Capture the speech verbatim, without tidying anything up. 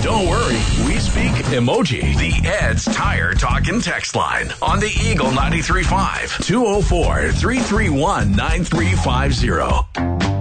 Don't worry, we speak emoji. The Ed's Tire Talk and Text line on the Eagle ninety-three point five, two oh four, three three one, nine three five zero.